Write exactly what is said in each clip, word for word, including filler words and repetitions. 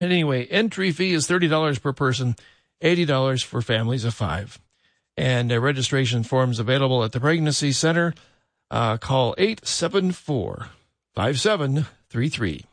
And anyway, entry fee is thirty dollars per person, eighty dollars for families of five. And uh, registration forms available at the Pregnancy Center. Uh, call eight seven four, five seven three three.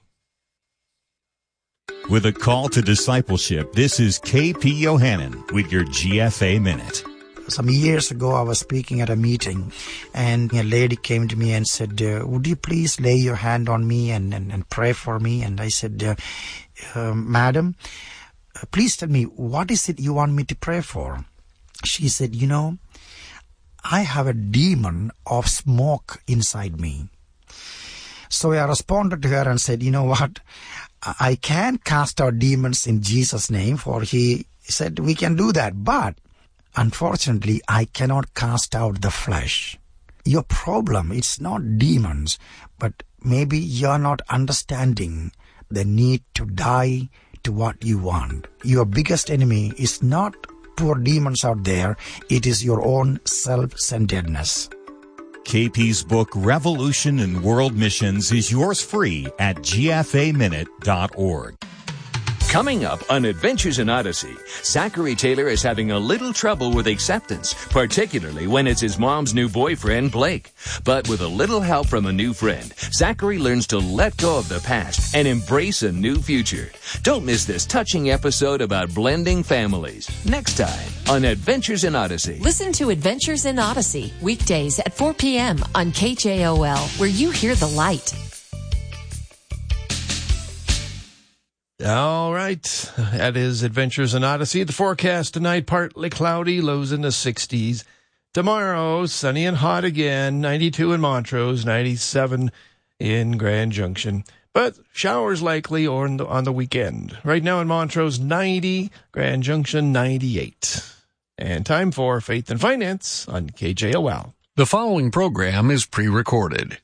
With a call to discipleship, this is K P Yohannan with your G F A Minute. Some years ago, I was speaking at a meeting, and a lady came to me and said, uh, would you please lay your hand on me and, and, and pray for me? And I said, uh, uh, Madam, uh, please tell me, what is it you want me to pray for? She said, you know, I have a demon of smoke inside me. So I responded to her and said, you know what? I can cast out demons in Jesus' name, for he said we can do that. But unfortunately, I cannot cast out the flesh. Your problem, it's not demons, but maybe you're not understanding the need to die to what you want. Your biggest enemy is not poor demons out there. It is your own self-centeredness. K P's book, Revolution in World Missions, is yours free at G F A minute dot org. Coming up on Adventures in Odyssey, Zachary Taylor is having a little trouble with acceptance, particularly when it's his mom's new boyfriend, Blake. But with a little help from a new friend, Zachary learns to let go of the past and embrace a new future. Don't miss this touching episode about blending families. Next time on Adventures in Odyssey. Listen to Adventures in Odyssey, weekdays at four p.m. on K J O L, where you hear the light. All right. That is Adventures in Odyssey. The forecast tonight, partly cloudy, lows in the sixties. Tomorrow, sunny and hot again, ninety-two in Montrose, ninety-seven in Grand Junction. But showers likely on the, on the weekend. Right now in Montrose, ninety, Grand Junction, ninety-eight. And time for Faith and Finance on K J O L. The following program is pre-recorded.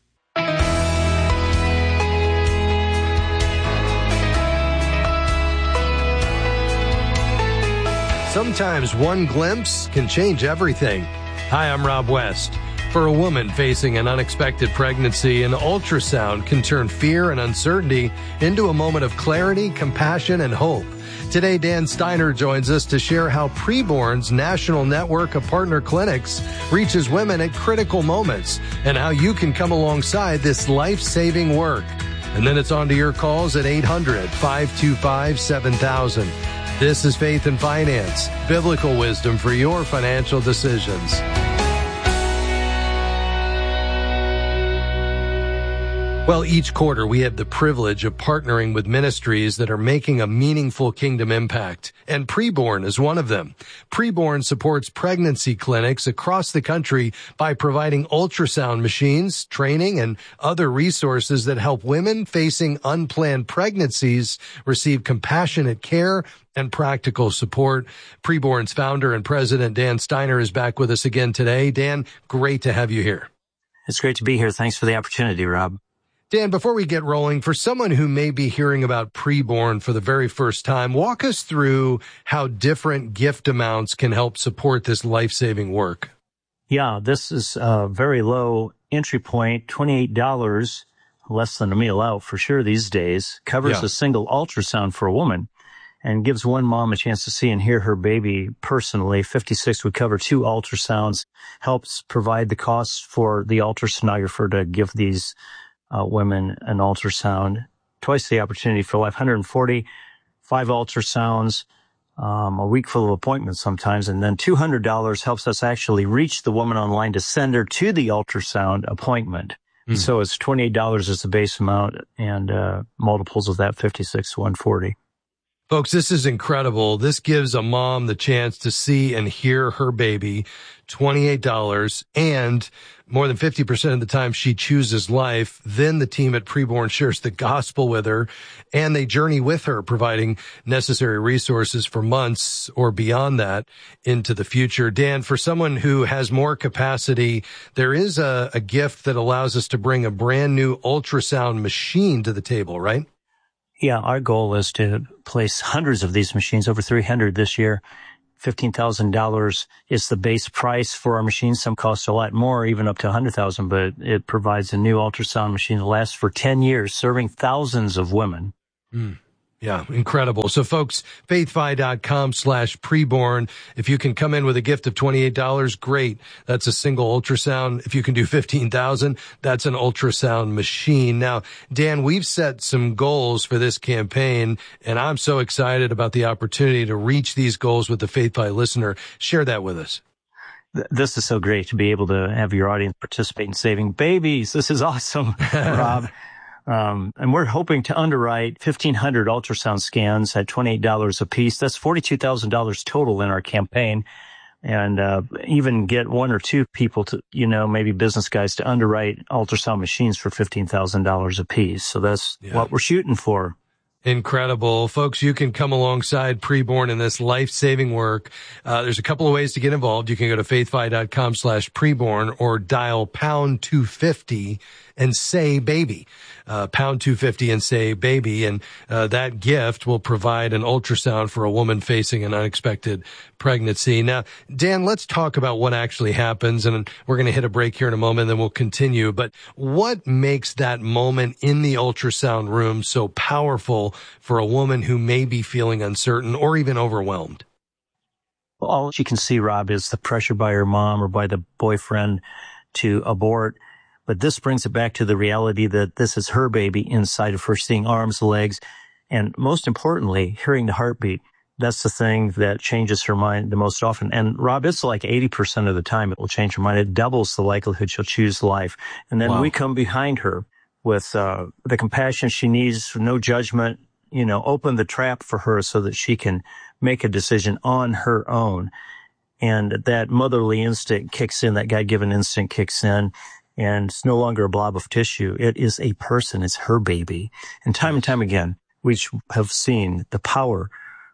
Sometimes one glimpse can change everything. Hi, I'm Rob West. For a woman facing an unexpected pregnancy, an ultrasound can turn fear and uncertainty into a moment of clarity, compassion, and hope. Today, Dan Steiner joins us to share how Preborn's national network of partner clinics reaches women at critical moments and how you can come alongside this life-saving work. And then it's on to your calls at eight hundred, five two five, seven thousand. This is Faith and Finance, biblical wisdom for your financial decisions. Well, each quarter we have the privilege of partnering with ministries that are making a meaningful kingdom impact, and Preborn is one of them. Preborn supports pregnancy clinics across the country by providing ultrasound machines, training, and other resources that help women facing unplanned pregnancies receive compassionate care and practical support. Preborn's founder and president, Dan Steiner, is back with us again today. Dan, great to have you here. It's great to be here. Thanks for the opportunity, Rob. Dan, before we get rolling, for someone who may be hearing about Preborn for the very first time, walk us through how different gift amounts can help support this life-saving work. Yeah, this is a very low entry point, twenty-eight dollars, less than a meal out for sure these days, covers yeah. a single ultrasound for a woman and gives one mom a chance to see and hear her baby personally. fifty-six would cover two ultrasounds, helps provide the costs for the ultrasonographer to give these Uh, women an ultrasound, twice the opportunity for life, one hundred forty, five ultrasounds, um, a week full of appointments sometimes, and then two hundred dollars helps us actually reach the woman online to send her to the ultrasound appointment. Mm. So it's twenty-eight dollars is the base amount, and uh, multiples of that, fifty-six, one hundred forty. Folks, this is incredible. This gives a mom the chance to see and hear her baby, twenty-eight dollars, and more than fifty percent of the time she chooses life. Then the team at Preborn shares the gospel with her, and they journey with her, providing necessary resources for months or beyond that into the future. Dan, for someone who has more capacity, there is a, a gift that allows us to bring a brand new ultrasound machine to the table, right? Yeah, our goal is to place hundreds of these machines, over three hundred this year. fifteen thousand dollars is the base price for our machines. Some cost a lot more, even up to one hundred thousand dollars, but it provides a new ultrasound machine that lasts for ten years, serving thousands of women. Mm. Yeah, incredible. So, folks, faithfi.com slash preborn. If you can come in with a gift of twenty-eight dollars, great. That's a single ultrasound. If you can do fifteen thousand dollars, that's an ultrasound machine. Now, Dan, we've set some goals for this campaign, and I'm so excited about the opportunity to reach these goals with the FaithFi listener. Share that with us. This is so great to be able to have your audience participate in saving babies. This is awesome, Rob. Um, and we're hoping to underwrite fifteen hundred ultrasound scans at twenty-eight dollars a piece. That's forty-two thousand dollars total in our campaign. And, uh, even get one or two people to, you know, maybe business guys to underwrite ultrasound machines for fifteen thousand dollars a piece. So that's yeah. what we're shooting for. Incredible. Folks, you can come alongside Preborn in this life-saving work. Uh, there's a couple of ways to get involved. You can go to faithfi.com slash preborn or dial pound two fifty and say baby. Uh, pound two fifty and say baby. And uh, that gift will provide an ultrasound for a woman facing an unexpected pregnancy. Now, Dan, let's talk about what actually happens. And we're going to hit a break here in a moment, then we'll continue. But what makes that moment in the ultrasound room so powerful for a woman who may be feeling uncertain or even overwhelmed? Well, all she can see, Rob, is the pressure by her mom or by the boyfriend to abort. But this brings it back to the reality that this is her baby inside of her, seeing arms, legs, and most importantly, hearing the heartbeat. That's the thing that changes her mind the most often. And Rob, it's like eighty percent of the time it will change her mind. It doubles the likelihood she'll choose life. And then wow. we come behind her with uh the compassion she needs, no judgment, you know, open the trap for her so that she can make a decision on her own. And that motherly instinct kicks in, that God-given instinct kicks in. And it's no longer a blob of tissue. It is a person. It's her baby. And time and time again, we have seen the power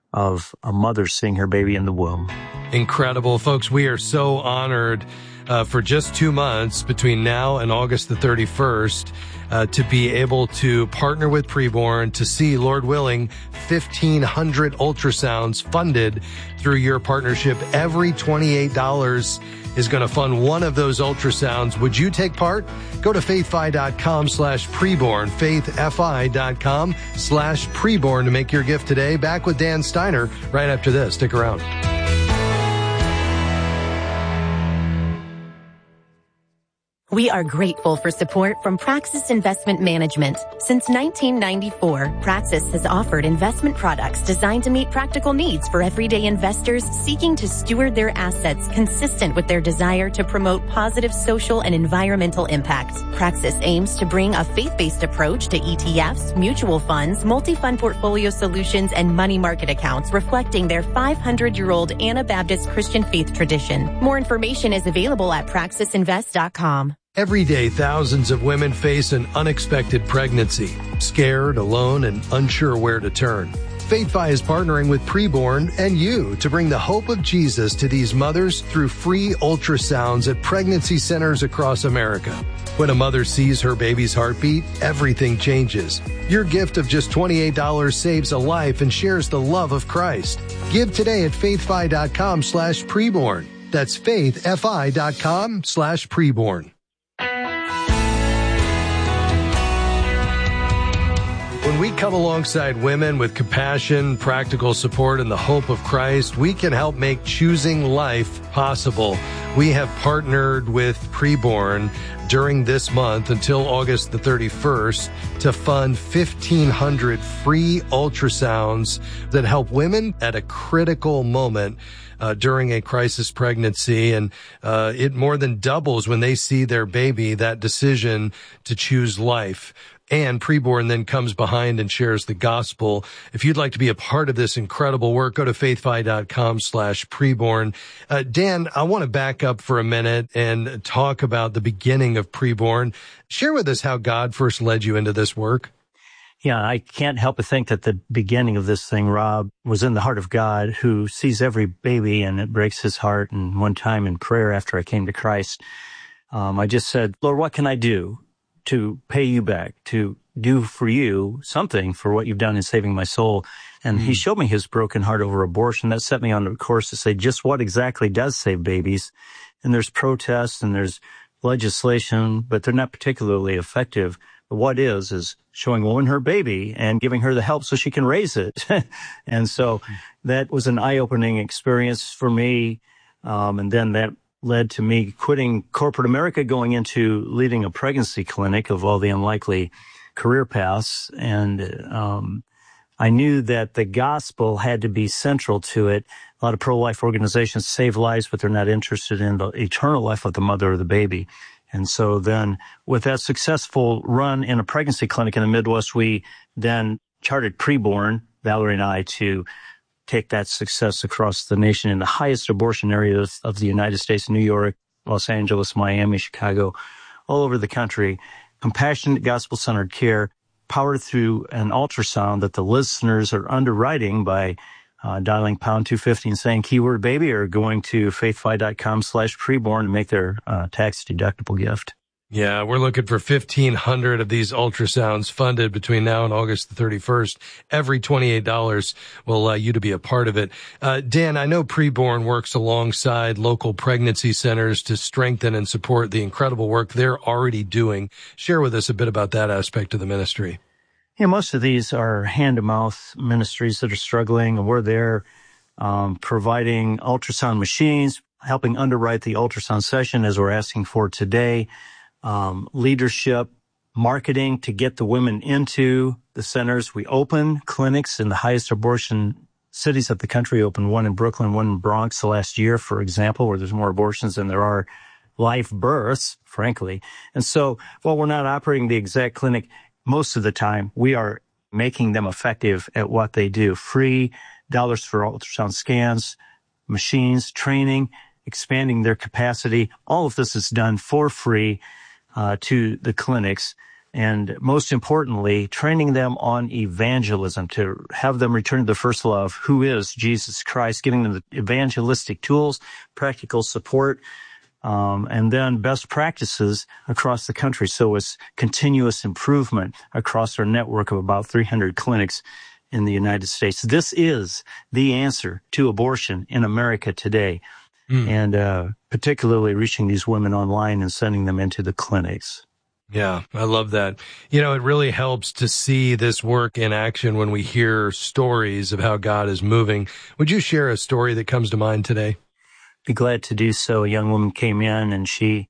of a mother seeing her baby in the womb. Incredible. Folks, we are so honored uh, for just two months between now and August the thirty-first uh, to be able to partner with Preborn to see, Lord willing, fifteen hundred ultrasounds funded through your partnership. Every twenty-eight dollars is going to fund one of those ultrasounds. Would you take part? Go to faithfi.com slash preborn, faithfi.com slash preborn to make your gift today. Back with Dan Steiner right after this. Stick around. We are grateful for support from Praxis Investment Management. Since nineteen ninety-four, Praxis has offered investment products designed to meet practical needs for everyday investors seeking to steward their assets consistent with their desire to promote positive social and environmental impact. Praxis aims to bring a faith-based approach to E T Fs, mutual funds, multi-fund portfolio solutions, and money market accounts reflecting their five hundred year old Anabaptist Christian faith tradition. More information is available at praxis invest dot com. Every day, thousands of women face an unexpected pregnancy, scared, alone, and unsure where to turn. FaithFi is partnering with Preborn and you to bring the hope of Jesus to these mothers through free ultrasounds at pregnancy centers across America. When a mother sees her baby's heartbeat, everything changes. Your gift of just twenty-eight dollars saves a life and shares the love of Christ. Give today at faithfi.com slash preborn. That's faithfi.com slash preborn. When we come alongside women with compassion, practical support, and the hope of Christ, we can help make choosing life possible. We have partnered with Preborn during this month until August the thirty-first to fund fifteen hundred free ultrasounds that help women at a critical moment Uh, during a crisis pregnancy. And uh, it more than doubles when they see their baby, that decision to choose life. And Preborn then comes behind and shares the gospel. If you'd like to be a part of this incredible work, go to faithfi.com slash preborn. Uh, Dan, I want to back up for a minute and talk about the beginning of Preborn. Share with us how God first led you into this work. Yeah, I can't help but think that the beginning of this thing, Rob, was in the heart of God, who sees every baby and it breaks his heart. And one time in prayer after I came to Christ, um, I just said, Lord, what can I do to pay you back, to do for you something for what you've done in saving my soul? And mm. he showed me his broken heart over abortion. That set me on a course to say just what exactly does save babies. And there's protests and there's legislation, but they're not particularly effective. what is, is showing a woman her baby and giving her the help so she can raise it. And so that was an eye-opening experience for me. Um, and then that led to me quitting corporate America, going into leading a pregnancy clinic of all the unlikely career paths. And um, I knew that the gospel had to be central to it. A lot of pro-life organizations save lives, but they're not interested in the eternal life of the mother or the baby. And so then with that successful run in a pregnancy clinic in the Midwest, we then charted Preborn, Valerie and I, to take that success across the nation in the highest abortion areas of the United States, New York, Los Angeles, Miami, Chicago, all over the country. Compassionate, gospel-centered care powered through an ultrasound that the listeners are underwriting by uh, dialing pound two fifty and saying keyword baby, or going to faithfi.com slash preborn to make their uh, tax-deductible gift. Yeah, we're looking for fifteen hundred of these ultrasounds funded between now and August the thirty-first. Every twenty-eight dollars will allow you to be a part of it. Uh, Dan, I know Preborn works alongside local pregnancy centers to strengthen and support the incredible work they're already doing. Share with us a bit about that aspect of the ministry. Yeah, most of these are hand-to-mouth ministries that are struggling, and we're there um, providing ultrasound machines, helping underwrite the ultrasound session as we're asking for today. Um, leadership, marketing to get the women into the centers. We open clinics in the highest abortion cities of the country. Opened one in Brooklyn, one in Bronx last year, for example, where there's more abortions than there are live births, frankly. And so while we're not operating the exact clinic most of the time, we are making them effective at what they do. Free dollars for ultrasound scans, machines, training, expanding their capacity. All of this is done for free uh, to the clinics. And most importantly, training them on evangelism, to have them return to the first love, who is Jesus Christ, giving them the evangelistic tools, practical support, um, and then best practices across the country. So it's continuous improvement across our network of about three hundred clinics in the United States. This is the answer to abortion in America today. Mm. And uh, particularly reaching these women online and sending them into the clinics. Yeah, I love that. You know, it really helps to see this work in action when we hear stories of how God is moving. Would you share a story that comes to mind today? Be glad to do so. A young woman came in and she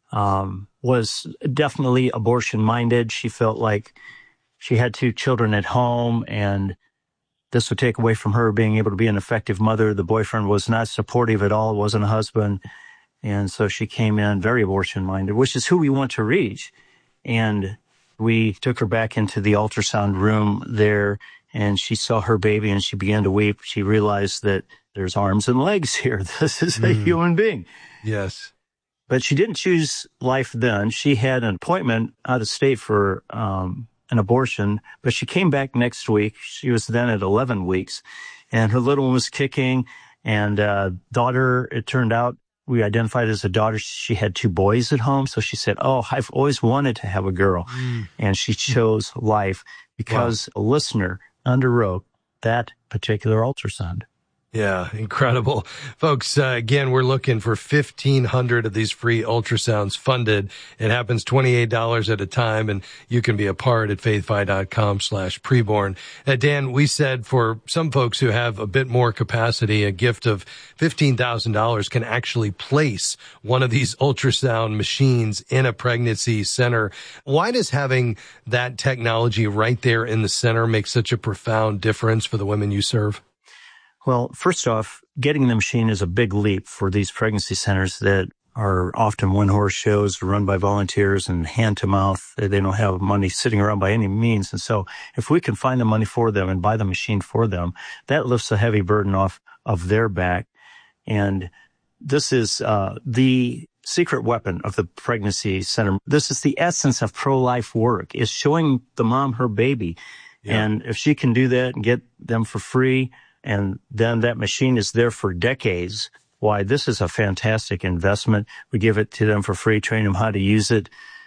um, was definitely abortion-minded. She felt like she had two children at home, and this would take away from her being able to be an effective mother. The boyfriend was not supportive at all, wasn't a husband. And so she came in very abortion-minded, which is who we want to reach. And we took her back into the ultrasound room there, and she saw her baby and she began to weep. She realized that there's arms and legs here. This is a mm. human being. Yes. But she didn't choose life then. She had an appointment out of state for um an abortion, but she came back next week. She was then at eleven weeks, and her little one was kicking, and uh daughter, it turned out, we identified as a daughter. She had two boys at home. So she said, oh, I've always wanted to have a girl. Mm. And she chose life because wow. a listener underwrote that particular ultrasound. Yeah, incredible. Folks, uh, again, we're looking for fifteen hundred of these free ultrasounds funded. It happens twenty-eight dollars at a time, and you can be a part at faithfi.com slash preborn. Uh, Dan, we said for some folks who have a bit more capacity, a gift of fifteen thousand dollars can actually place one of these ultrasound machines in a pregnancy center. Why does having that technology right there in the center make such a profound difference for the women you serve? Well, first off, getting the machine is a big leap for these pregnancy centers that are often one-horse shows run by volunteers and hand-to-mouth. They don't have money sitting around by any means. And so if we can find the money for them and buy the machine for them, that lifts a heavy burden off of their back. And this is uh the secret weapon of the pregnancy center. This is the essence of pro-life work, is showing the mom her baby. Yeah. And if she can do that and get them for free, and then that machine is there for decades, why, this is a fantastic investment. We give it to them for free, train them how to use it.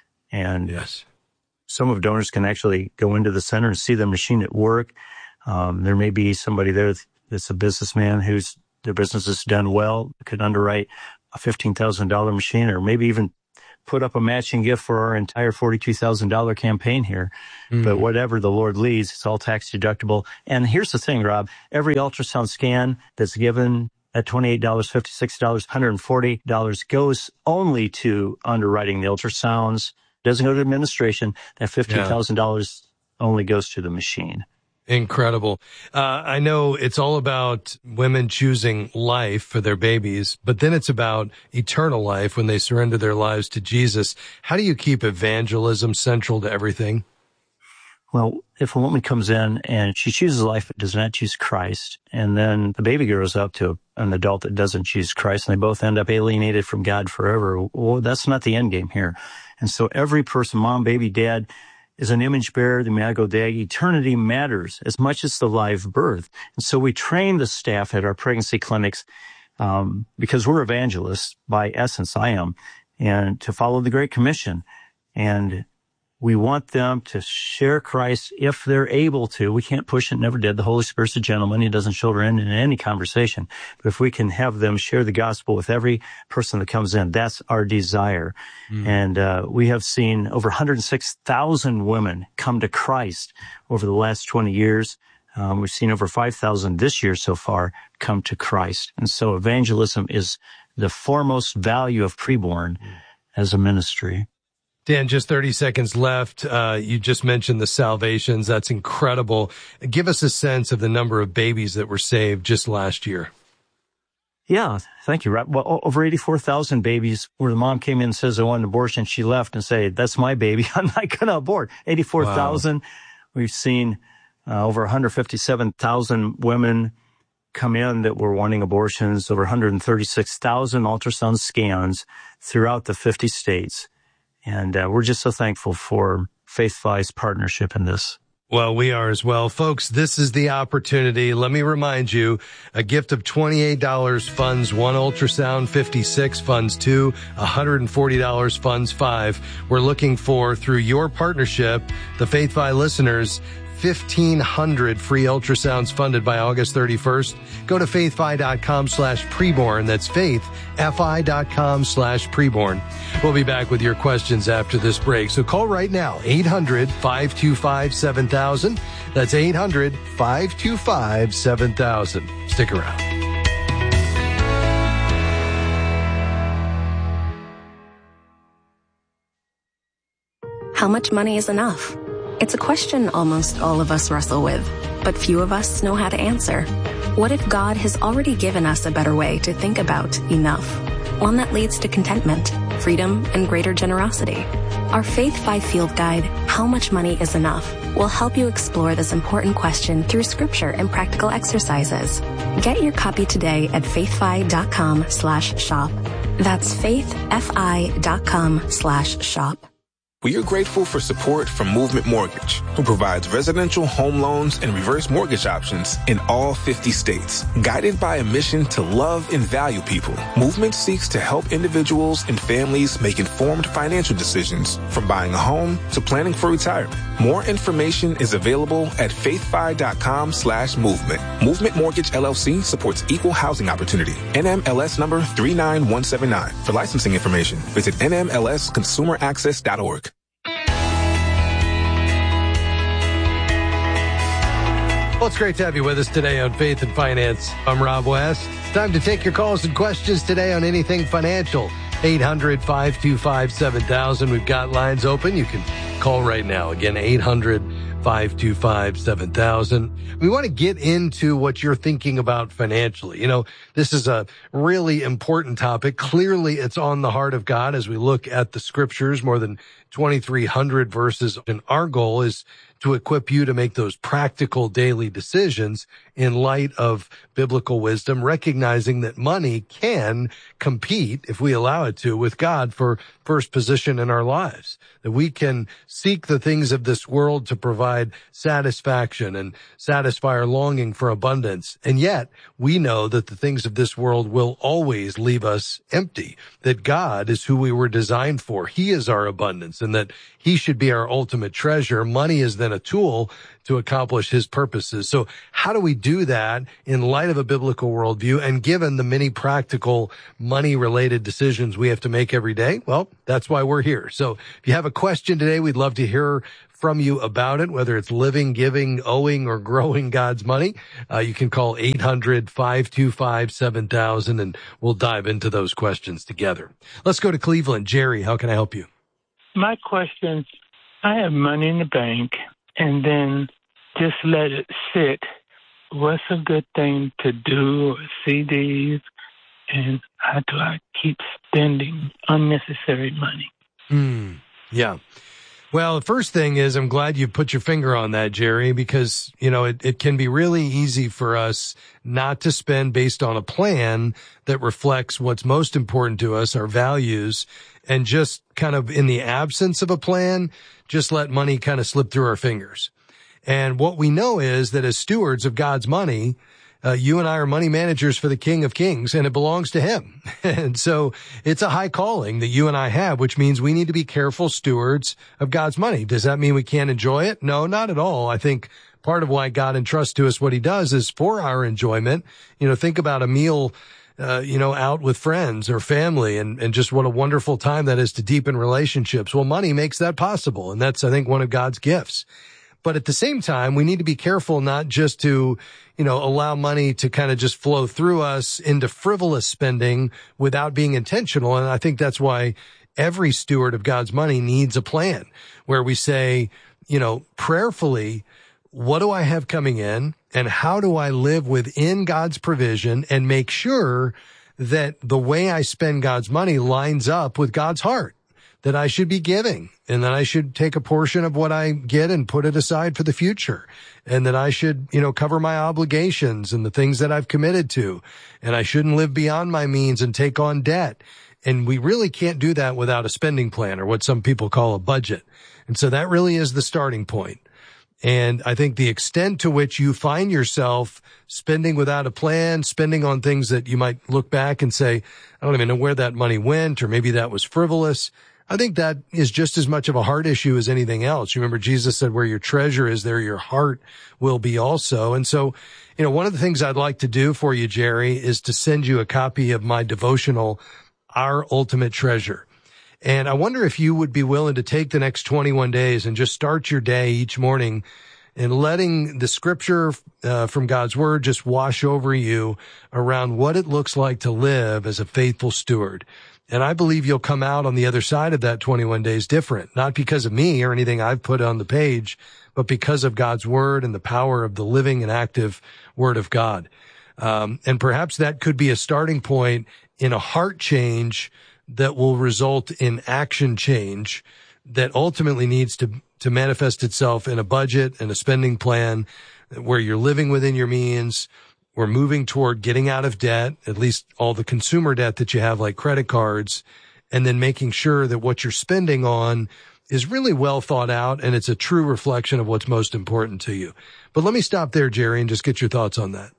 And yes, some of donors can actually go into the center and see the machine at work. Um, there may be somebody there that's a businessman whose their business has done well, could underwrite a fifteen thousand dollars machine, or maybe even put up a matching gift for our entire forty-two thousand dollars campaign here. Mm. But whatever the Lord leads, it's all tax deductible. And here's the thing, Rob, every ultrasound scan that's given at twenty-eight dollars, fifty-six dollars, one hundred forty dollars goes only to underwriting the ultrasounds, doesn't go to administration. That fifteen thousand dollars yeah. only goes to the machine. Incredible. Uh, I know it's all about women choosing life for their babies, but then it's about eternal life when they surrender their lives to Jesus. How do you keep evangelism central to everything? Well, if a woman comes in and she chooses life but does not choose Christ, and then the baby grows up to an adult that doesn't choose Christ, and they both end up alienated from God forever, well, that's not the end game here. And so every person, mom, baby, dad, is an image bearer, the Imago Dei. Eternity matters as much as the live birth. And so we train the staff at our pregnancy clinics um, because we're evangelists by essence, I am, and to follow the Great Commission. And we want them to share Christ if they're able to. We can't push it, never did. The Holy Spirit's a gentleman. He doesn't shoulder in in any conversation. But if we can have them share the gospel with every person that comes in, that's our desire. Mm. And uh, we have seen over one hundred six thousand women come to Christ over the last twenty years. Um, we've seen over five thousand this year so far come to Christ. And so evangelism is the foremost value of Preborn mm. as a ministry. Dan, just thirty seconds left. Uh, you just mentioned the salvations. That's incredible. Give us a sense of the number of babies that were saved just last year. Yeah, thank you, Rob. Well, over eighty-four thousand babies where the mom came in and says, I want an abortion. She left and said, that's my baby. I'm not going to abort. eighty-four thousand. Wow. We've seen uh, over one hundred fifty-seven thousand women come in that were wanting abortions, over one hundred thirty-six thousand ultrasound scans throughout the fifty states. And uh, we're just so thankful for Faith-Fi's partnership in this. Well, we are as well. Folks, this is the opportunity. Let me remind you, a gift of twenty-eight dollars funds one ultrasound, fifty-six funds two, one hundred forty dollars funds five. We're looking for, through your partnership, the Faith-Fi listeners, fifteen hundred free ultrasounds funded by August thirty-first. Go to faithfi.com slash preborn. That's faith, fi.com slash preborn. We'll be back with your questions after this break. So call right now, eight hundred, five two five, seven thousand. That's eight hundred, five two five, seven thousand. Stick around. How much money is enough? It's a question almost all of us wrestle with, but few of us know how to answer. What if God has already given us a better way to think about enough? One that leads to contentment, freedom, and greater generosity. Our Faith-Fi Field Guide, How Much Money is Enough, will help you explore this important question through scripture and practical exercises. Get your copy today at faithfi.com slash shop. That's faithfi.com slash shop. We are grateful for support from Movement Mortgage, who provides residential home loans and reverse mortgage options in all fifty states. Guided by a mission to love and value people, Movement seeks to help individuals and families make informed financial decisions, from buying a home to planning for retirement. More information is available at faithfi.com slash movement. Movement Mortgage L L C supports equal housing opportunity. N M L S number three nine one seven nine. For licensing information, visit N M L S consumer access dot org. Well, it's great to have you with us today on Faith and Finance. I'm Rob West. It's time to take your calls and questions today on anything financial. eight hundred, five two five, seven thousand. We've got lines open. You can call right now. Again, eight hundred, five two five, seven thousand. We want to get into what you're thinking about financially. You know, this is a really important topic. Clearly, it's on the heart of God as we look at the scriptures, more than twenty-three hundred verses. And our goal is to equip you to make those practical daily decisions in light of biblical wisdom, recognizing that money can compete, if we allow it to, with God for first position in our lives, that we can seek the things of this world to provide satisfaction and satisfy our longing for abundance. And yet we know that the things of this world will always leave us empty, that God is who we were designed for. He is our abundance, and that he should be our ultimate treasure. Money is then a tool to accomplish his purposes. So how do we do that in light of a biblical worldview and given the many practical money-related decisions we have to make every day? Well, that's why we're here. So if you have a question today, we'd love to hear from you about it, whether it's living, giving, owing, or growing God's money. Uh, you can call eight hundred, five two five, seven thousand, and we'll dive into those questions together. Let's go to Cleveland. Jerry, how can I help you? My question, I have money in the bank and then just let it sit. What's a good thing to do? C Ds, and how do I keep spending unnecessary money? Mm, yeah. Well, the first thing is I'm glad you put your finger on that, Jerry, because, you know, it, it can be really easy for us not to spend based on a plan that reflects what's most important to us, our values, and just kind of in the absence of a plan, just let money kind of slip through our fingers. And what we know is that as stewards of God's money, Uh, you and I are money managers for the King of Kings, and it belongs to him. And so it's a high calling that you and I have, which means we need to be careful stewards of God's money. Does that mean we can't enjoy it? No, not at all. I think part of why God entrusts to us what he does is for our enjoyment. You know, think about a meal, uh, you know, out with friends or family, and, and just what a wonderful time that is to deepen relationships. Well, money makes that possible, and that's, I think, one of God's gifts. But at the same time, we need to be careful not just to, you know, allow money to kind of just flow through us into frivolous spending without being intentional. And I think that's why every steward of God's money needs a plan where we say, you know, prayerfully, what do I have coming in and how do I live within God's provision and make sure that the way I spend God's money lines up with God's heart? That I should be giving, and that I should take a portion of what I get and put it aside for the future, and that I should, you know, cover my obligations and the things that I've committed to, and I shouldn't live beyond my means and take on debt. And we really can't do that without a spending plan, or what some people call a budget. And so that really is the starting point. And I think the extent to which you find yourself spending without a plan, spending on things that you might look back and say, I don't even know where that money went, or maybe that was frivolous, I think that is just as much of a heart issue as anything else. You remember Jesus said, where your treasure is, there your heart will be also. And so, you know, one of the things I'd like to do for you, Jerry, is to send you a copy of my devotional, Our Ultimate Treasure. And I wonder if you would be willing to take the next twenty-one days and just start your day each morning and letting the scripture uh, from God's word just wash over you around what it looks like to live as a faithful steward. And I believe you'll come out on the other side of that twenty-one days different, not because of me or anything I've put on the page, but because of God's word and the power of the living and active word of God. Um, and perhaps that could be a starting point in a heart change that will result in action change that ultimately needs to, to manifest itself in a budget and a spending plan where you're living within your means. We're moving toward getting out of debt, at least all the consumer debt that you have, like credit cards, and then making sure that what you're spending on is really well thought out and it's a true reflection of what's most important to you. But let me stop there, Jerry, and just get your thoughts on that.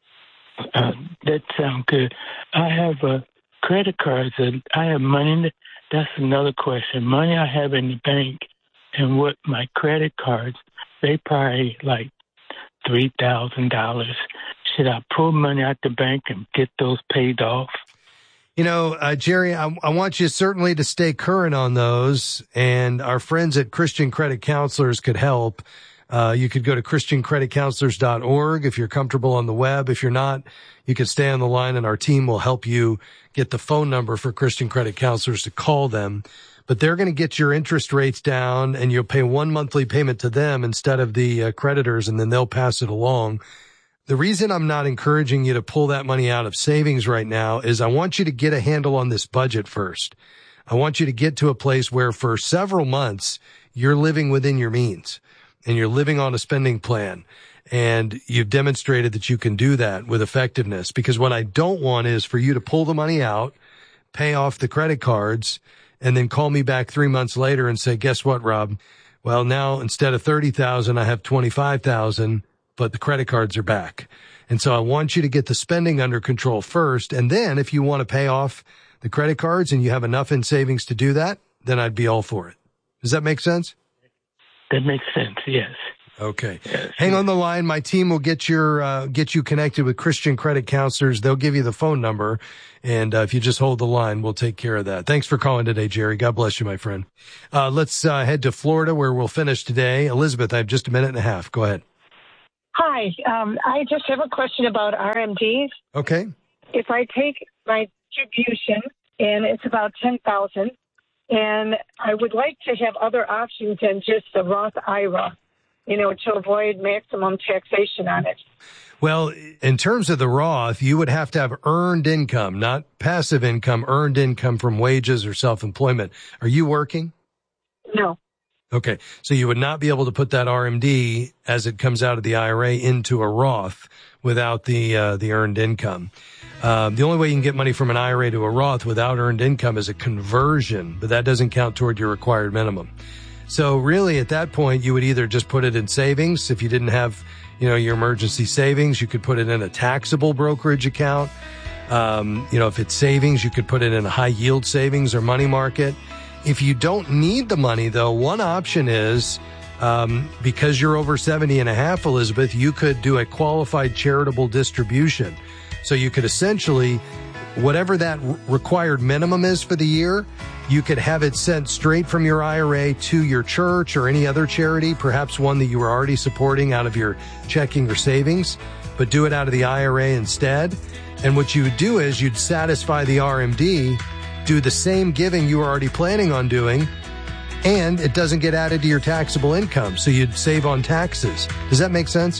Uh, that sounds good. I have uh, credit cards. That I have money in the, that's another question. Money I have in the bank and what my credit cards, they probably like three thousand dollars. Should I pull money out the bank and get those paid off? You know, uh, Jerry, I, I want you certainly to stay current on those, and our friends at Christian Credit Counselors could help. Uh, you could go to christian credit counselors dot org if you're comfortable on the web. If you're not, you can stay on the line and our team will help you get the phone number for Christian Credit Counselors to call them. But they're going to get your interest rates down and you'll pay one monthly payment to them instead of the uh, creditors, and then they'll pass it along. The reason I'm not encouraging you to pull that money out of savings right now is I want you to get a handle on this budget first. I want you to get to a place where for several months you're living within your means and you're living on a spending plan, and you've demonstrated that you can do that with effectiveness. Because what I don't want is for you to pull the money out, pay off the credit cards, and then call me back three months later and say, guess what, Rob? Well, now instead of thirty thousand, I have twenty-five thousand. But the credit cards are back. And so I want you to get the spending under control first. And then if you want to pay off the credit cards and you have enough in savings to do that, then I'd be all for it. Does that make sense? That makes sense, yes. Okay. Hang on the line. My team will get your uh, get you connected with Christian credit counselors. They'll give you the phone number. And uh, if you just hold the line, we'll take care of that. Thanks for calling today, Jerry. God bless you, my friend. Uh, let's uh, head to Florida, where we'll finish today. Elizabeth, I have just a minute and a half. Go ahead. Hi. Um, I just have a question about R M Ds. Okay. If I take my distribution, and it's about ten thousand dollars, and I would like to have other options than just the Roth I R A, you know, to avoid maximum taxation on it. Well, in terms of the Roth, you would have to have earned income, not passive income, earned income from wages or self-employment. Are you working? No. Okay. So you would not be able to put that R M D as it comes out of the I R A into a Roth without the uh, the earned income. Um, the only way you can get money from an I R A to a Roth without earned income is a conversion, but that doesn't count toward your required minimum. So really at that point, you would either just put it in savings. If you didn't have, you know, your emergency savings, you could put it in a taxable brokerage account. Um, you know, if it's savings, you could put it in a high yield savings or money market. If you don't need the money, though, one option is, um, because you're over seventy and a half, Elizabeth, you could do a qualified charitable distribution. So you could essentially, whatever that r- required minimum is for the year, you could have it sent straight from your I R A to your church or any other charity, perhaps one that you were already supporting out of your checking or savings, but do it out of the I R A instead. And what you would do is you'd satisfy the R M D, do the same giving you were already planning on doing, and it doesn't get added to your taxable income. So you'd save on taxes. Does that make sense?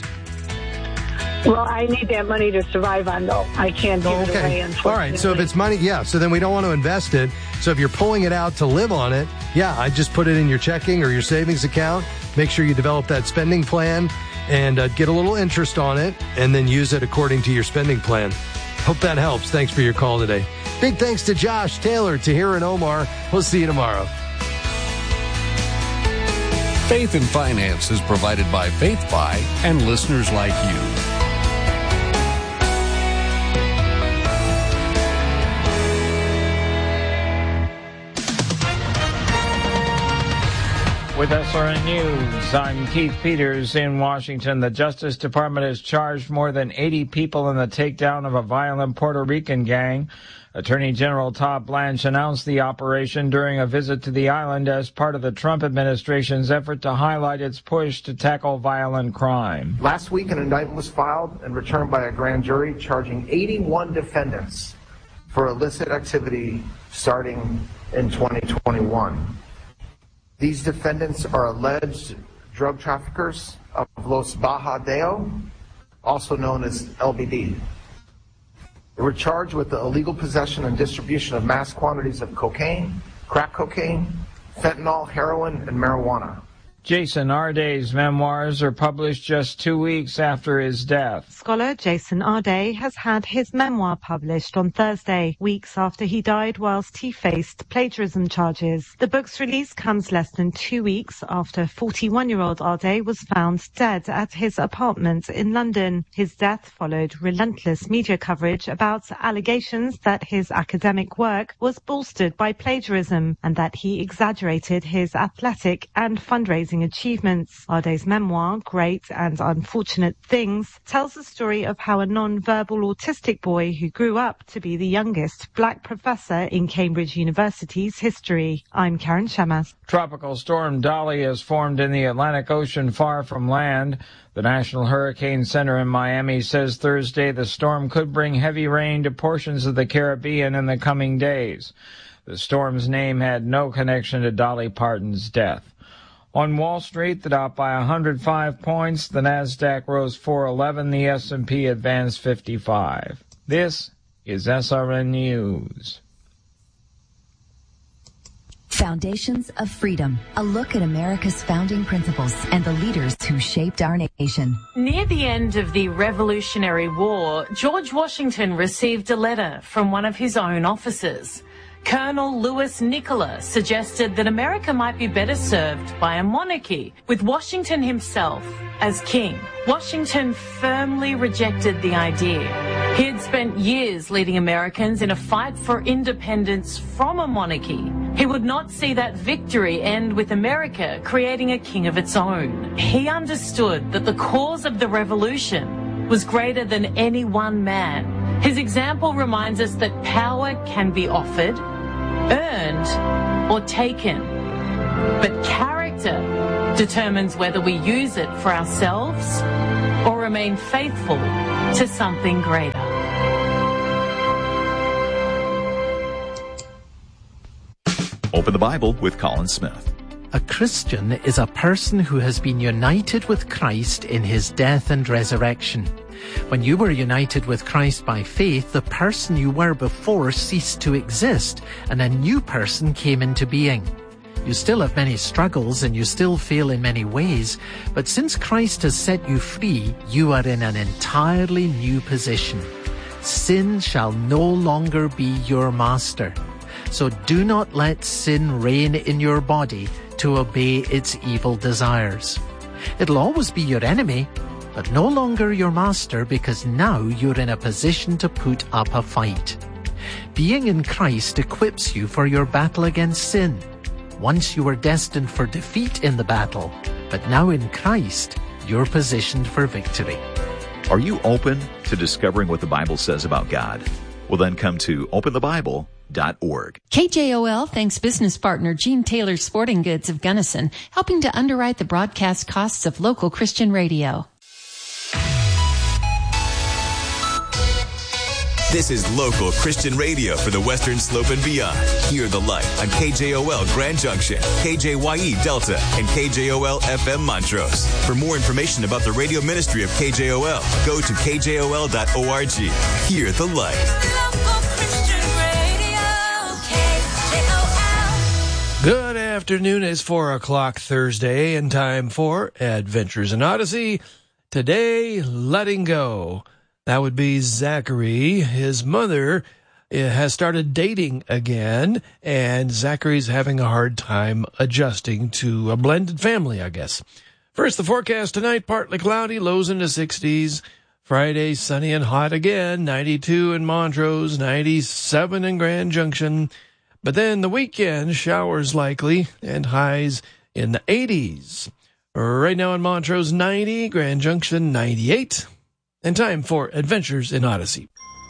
Well, I need that money to survive on, though. I can't give it away, unfortunately. All right. So if it's money, yeah. So then we don't want to invest it. So if you're pulling it out to live on it, yeah, I just put it in your checking or your savings account. Make sure you develop that spending plan and uh, get a little interest on it and then use it according to your spending plan. Hope that helps. Thanks for your call today. Big thanks to Josh, Taylor, Tahir, and Omar. We'll see you tomorrow. Faith and Finance is provided by FaithFi and listeners like you. With S R N News, I'm Keith Peters in Washington. The Justice Department has charged more than eighty people in the takedown of a violent Puerto Rican gang. Attorney General Todd Blanche announced the operation during a visit to the island as part of the Trump administration's effort to highlight its push to tackle violent crime. Last week, an indictment was filed and returned by a grand jury charging eighty-one defendants for illicit activity starting in twenty twenty-one. These defendants are alleged drug traffickers of Los Bajadeo, also known as L B D. They were charged with the illegal possession and distribution of mass quantities of cocaine, crack cocaine, fentanyl, heroin, and marijuana. Jason Arday's memoirs are published just two weeks after his death. Scholar Jason Arday has had his memoir published on Thursday, weeks after he died whilst he faced plagiarism charges. The book's release comes less than two weeks after forty-one-year-old Arday was found dead at his apartment in London. His death followed relentless media coverage about allegations that his academic work was bolstered by plagiarism and that he exaggerated his athletic and fundraising achievements. Arday's memoir, Great and Unfortunate Things, tells the story of how a non-verbal autistic boy who grew up to be the youngest black professor in Cambridge University's history. I'm Karen Shamas. Tropical storm Dolly has formed in the Atlantic Ocean far from land. The National Hurricane Center in Miami says Thursday the storm could bring heavy rain to portions of the Caribbean in the coming days. The storm's name had no connection to Dolly Parton's death. On Wall Street, the Dow by one hundred five points, the Nasdaq rose four eleven, the S and P advanced fifty-five. This is S R N News. Foundations of Freedom, a look at America's founding principles and the leaders who shaped our nation. Near the end of the Revolutionary War, George Washington received a letter from one of his own officers. Colonel Louis Nicola suggested that America might be better served by a monarchy, with Washington himself as king. Washington firmly rejected the idea. He had spent years leading Americans in a fight for independence from a monarchy. He would not see that victory end with America creating a king of its own. He understood that the cause of the revolution was greater than any one man. His example reminds us that power can be offered, earned, or taken. But character determines whether we use it for ourselves or remain faithful to something greater. Open the Bible with Colin Smith. A Christian is a person who has been united with Christ in his death and resurrection. When you were united with Christ by faith, the person you were before ceased to exist, and a new person came into being. You still have many struggles and you still fail in many ways, but since Christ has set you free, you are in an entirely new position. Sin shall no longer be your master. So do not let sin reign in your body to obey its evil desires. It'll always be your enemy, but no longer your master, because now you're in a position to put up a fight. Being in Christ equips you for your battle against sin. Once you were destined for defeat in the battle, but now in Christ, you're positioned for victory. Are you open to discovering what the Bible says about God? Well, then come to open the bible dot org. K J O L thanks business partner Gene Taylor Sporting Goods of Gunnison, helping to underwrite the broadcast costs of local Christian radio. This is local Christian radio for the Western Slope and beyond. Hear the light on K J O L Grand Junction, K J Y E Delta, and K J O L F M Montrose. For more information about the radio ministry of K J O L, go to K J O L dot org. Hear the light. Good afternoon. It's four o'clock Thursday and time for Adventures in Odyssey. Today, letting go. That would be Zachary. His mother has started dating again, and Zachary's having a hard time adjusting to a blended family, I guess. First, the forecast tonight, partly cloudy, lows in the sixties. Friday, sunny and hot again, ninety-two in Montrose, ninety-seven in Grand Junction. But then the weekend, showers likely, and highs in the eighties. Right now in Montrose, ninety, Grand Junction, ninety-eight. And time for Adventures in Odyssey.